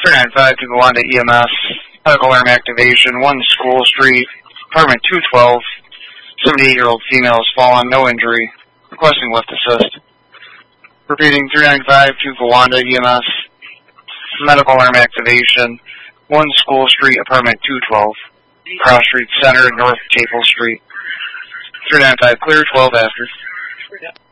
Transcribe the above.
395 to Gowanda EMS. Medical alarm activation, 1 School Street, apartment 212. 78-year-old female has fallen, no injury. Requesting lift assist. Repeating, 395 to Gowanda EMS. Medical alarm activation, 1 School Street, apartment 212. Cross Street Center, North Maple Street. 395 clear, 12 after.